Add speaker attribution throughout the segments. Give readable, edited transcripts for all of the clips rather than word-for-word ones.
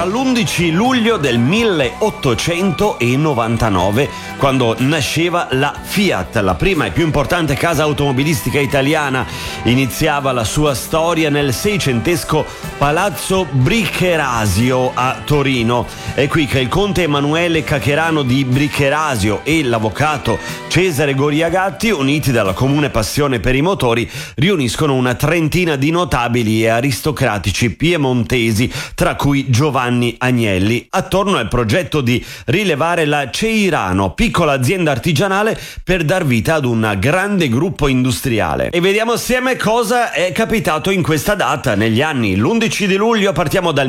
Speaker 1: all'11 luglio del 1899, quando nasceva la Fiat, la prima e più importante casa automobilistica italiana. Iniziava la sua storia nel seicentesco Palazzo Briccherasio a Torino. È qui che il conte Emanuele Cacherano di Briccherasio e l'avvocato Cesare Goriagatti, uniti dalla comune passione per i motori, riuniscono una trentina di notabili e aristocratici piemontesi, tra cui Giovanni Agnelli, attorno al progetto di rilevare la Ceirano, piccola azienda artigianale, per dar vita ad un grande gruppo industriale. E vediamo assieme cosa è capitato in questa data negli anni. L'11 di luglio partiamo dal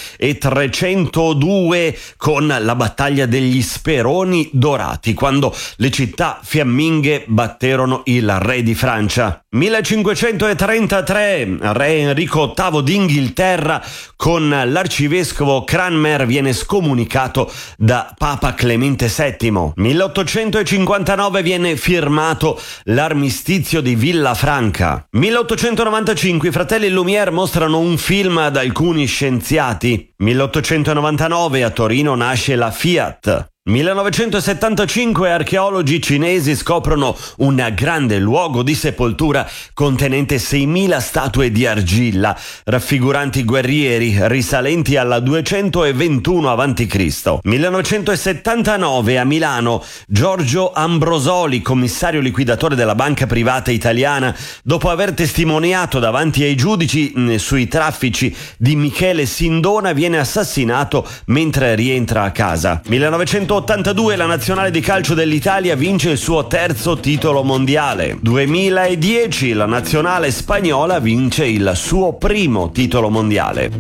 Speaker 1: 1302 con la battaglia degli Speroni Dorati, quando le città fiamminghe batterono il re di Francia. 1533, re Enrico VIII d'Inghilterra con l'arcivescovo Cranmer viene scomunicato da Papa Clemente VII. 1859 viene firmato l'armistizio di Villafranca. 1895 i fratelli Lumière mostrano un film ad alcuni scienziati. 1899 a Torino nasce la Fiat. 1975 archeologi cinesi scoprono un grande luogo di sepoltura contenente 6.000 statue di argilla raffiguranti guerrieri risalenti alla 221 a.C. 1979 a Milano Giorgio Ambrosoli, commissario liquidatore della banca privata italiana, dopo aver testimoniato davanti ai giudici sui traffici di Michele Sindona, viene assassinato mentre rientra a casa. 1982 la nazionale di calcio dell'Italia vince il suo terzo titolo mondiale. 2010 la nazionale spagnola vince il suo primo titolo mondiale.